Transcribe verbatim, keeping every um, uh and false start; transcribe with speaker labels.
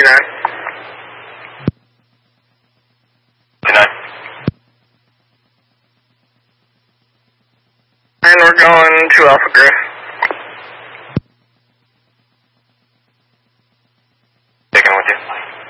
Speaker 1: fifty-nine.
Speaker 2: fifty-nine.
Speaker 1: And we're going to Alpha Griff.
Speaker 2: Taking with you.